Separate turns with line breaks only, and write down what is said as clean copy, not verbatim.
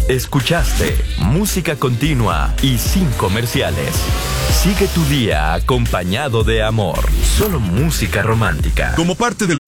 Escuchaste música continua y sin comerciales. Sigue tu día acompañado de amor. Solo música romántica.
Como parte del